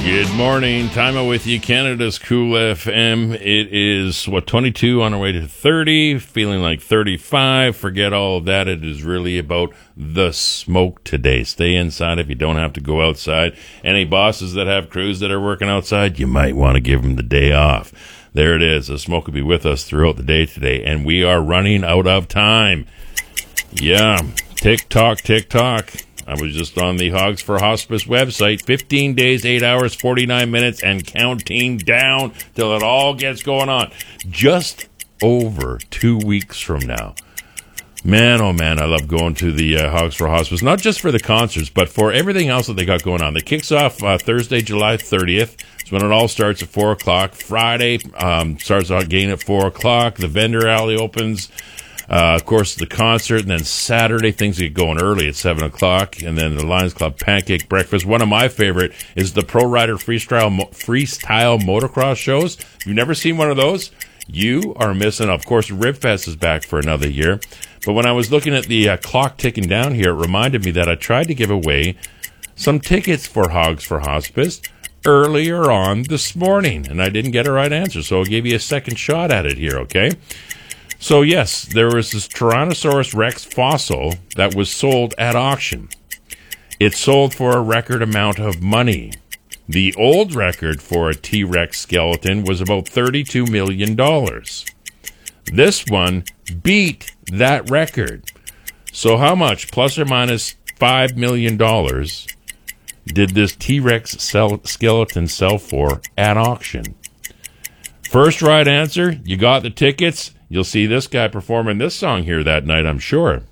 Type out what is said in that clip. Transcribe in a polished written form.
Good morning. Time out with you, Canada's Cool FM. It is, 22 on our way to 30, feeling like 35. Forget all of that. It is really about the smoke today. Stay inside if you don't have to go outside. Any bosses that have crews that are working outside, you might want to give them the day off. There it is. The smoke will be with us throughout the day today, and we are running out of time. Yeah, tick-tock, tick-tock. I was just on the Hogs for Hospice website. 15 days, 8 hours, 49 minutes, and counting down till it all gets going on. Just over 2 weeks from now. Man, oh man, I love going to the Hogs for Hospice. Not just for the concerts, but for everything else that they got going on. It kicks off Thursday, July 30th. It's when it all starts at 4 o'clock. Friday starts out again at 4 o'clock. The vendor alley opens. Of course, the concert, and then Saturday, things get going early at 7 o'clock, and then the Lions Club Pancake Breakfast. One of my favorite is the Pro Rider Freestyle Motocross shows. If you've never seen one of those, you are missing. Of course, Ribfest is back for another year. But when I was looking at the clock ticking down here, it reminded me that I tried to give away some tickets for Hogs for Hospice earlier on this morning, and I didn't get a right answer, so I'll give you a second shot at it here, okay? So, yes, there was this Tyrannosaurus Rex fossil that was sold at auction. It sold for a record amount of money. The old record for a T-Rex skeleton was about $32 million. This one beat that record. So how much, plus or minus $5 million, did this T-Rex skeleton sell for at auction? First right answer, you got the tickets. You'll see this guy performing this song here that night, I'm sure.